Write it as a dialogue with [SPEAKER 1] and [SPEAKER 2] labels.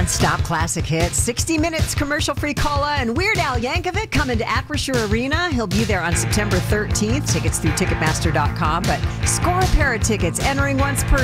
[SPEAKER 1] Stop classic hits, 60 minutes commercial-free cola, and Weird Al Yankovic coming to Acrisure Arena. He'll be there on September 13th. Tickets through Ticketmaster.com, but score a pair of tickets entering once per